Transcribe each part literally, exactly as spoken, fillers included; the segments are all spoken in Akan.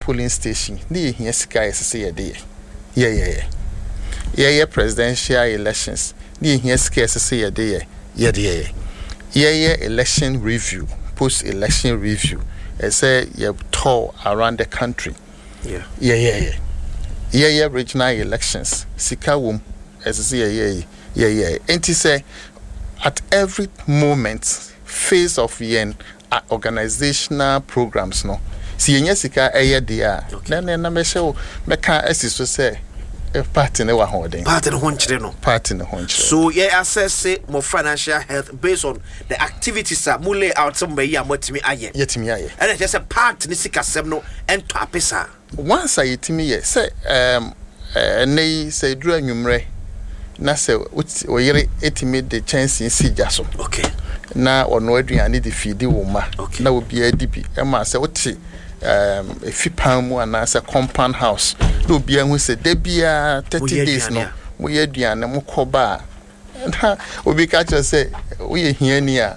polling station ni here sika yesese ye de ye ye ye ye ye presidential elections ni here sika yesese ye de ye ye de ye ye ye election review post election review e say ye tour around the country yeah yeah yeah yeah yeah yeah regional elections sika wom yesese ye ye yeah yeah enti say at every moment phase of yen uh, organizational programs no si yenya sika eye dia na na na me hye me ka asiso say a party ne wa hoden party ne ho nkyere no party ne ho nkyere so yeah assess more financial health based on the activities that mu lay out some way amotimi aye yetimi aye and just a part ne sika sem no ento apesa once I yetimi ye say um uh, nei say dru anwumre na say oyere etimi de chance si jaso okay na ono aduane de feed wo ma okay. na obi adibi e ma say wote um a fipan mu ana say compound house no bia hu say da bia thirty days no mo ye aduane mo koba na obi ka che say wo ye hiani a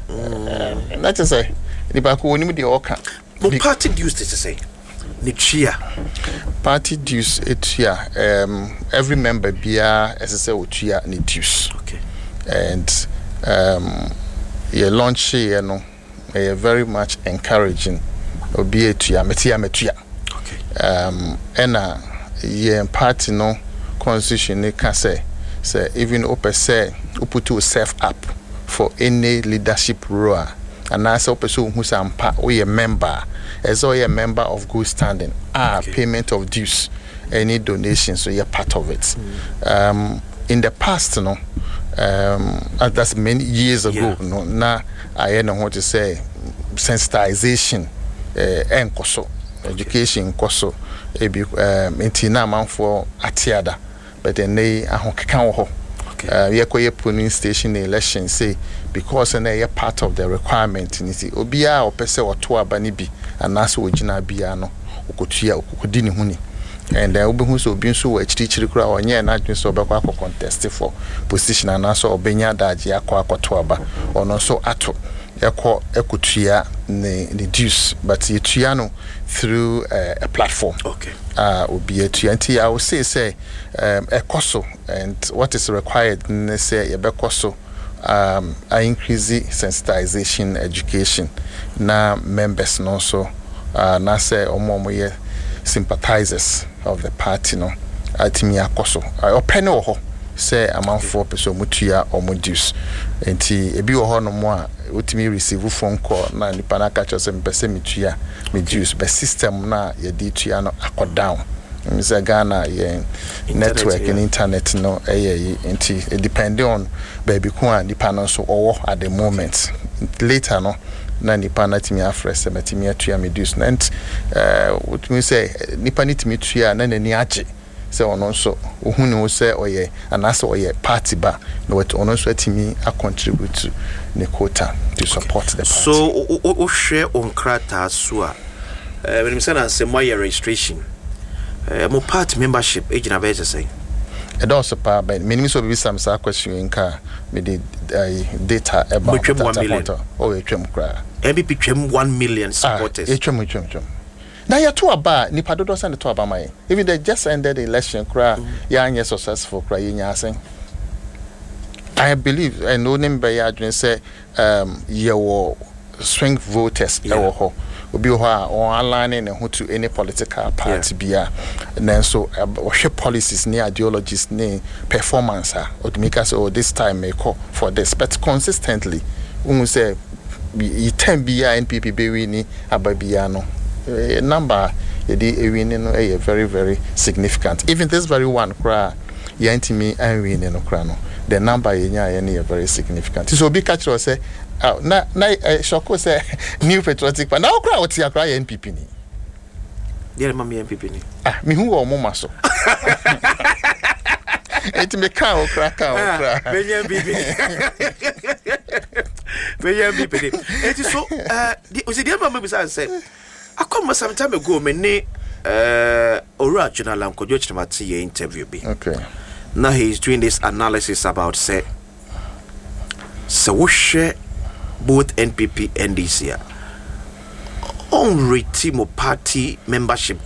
na che say ni ba ko woni mu de oka mo party dues to say ni chia party dues etua um every member bia as say otua ni dues okay and um ye launch here no eh very much encouraging obi etua metia metua okay um ena ye party no constitution ne ka say say even open say put yourself up for any leadership role and as a person who sampa we a member as or a member of good standing ah okay. Payment of dues any donations so you're part of it mm. um in the past no um uh, that's many years ago yeah. no na I know what to say sensitization eh uh, enkoso education koso ebi um intina man for atiada but then they ahokeka wo ho uh ye koye polling station election say because na ye part of the requirement ni see obia opese oto aba ni bi anaso ogina bia no okotua okodi ni huni and then obi hu so obi nso wa chirichiri kura onye na adwen so obekwa akọ contest for position anaso obenya daje akọ akoto aba ono so ato ekọ ekotua ne the dues but yetua no through uh, a platform okay uh obi etua nti I will say say um ekoso and what is required ne say yebekoso um I increase sensitization education na members no so uh na say omo ye sympathizers of the party no atimi akoso opene wo ho say amount for person mutua or modus enti ebi wo ho no mo a utimi receive phone call na nipa na catch us mpese metua medus be system na ye di tua no akodown mza Ghana ye network and internet no eh enti it depend on baby ko a nipa no so owo at the moment later no na nipa na timi afrese metimi atua medus na ent eh utimi say nipa ni timi tua na nani age say ono so ohun ni wo say oye anasa oye party ba no what ono so atimi a contribute to the quota to okay. Support the party so o share on krata so a eh when me say na say my registration eh mo party membership ejina be say e don so pa but me so be some sa question nka me the data about that oh e twem kra M B P twem one million supporters e twem twem twem na ya to aba ni padodo send to aba mai even they just ended the election kra mm. ya anye successful kra yenya asen I believe and no name by adwin say um your swing voters yeah. Ewo ho obi ho a on align ne ho to any political party yeah. Bia and so uh, policies ne ideologies ne performance ah or to make us oh this time may call for this but consistently we say you ten bia N P P be we ni ababia no a number the winning no a very very significant even this very one cry yantimi and winning no crano the number yenya any very significant so be catch us say na na shoko say new patriotic but now cry what ya cry N P P ni there mama N P P ni ah me hu wo mo maso eti me ka o cry ka o cry me N P P me N P P eti so uh o se dia mama be say I come some time ago me ne uh Ora Journal am Kojo Chimati ye interview be. Okay. Now he is doing this analysis about say so we share both N P P and D C on rate mo party membership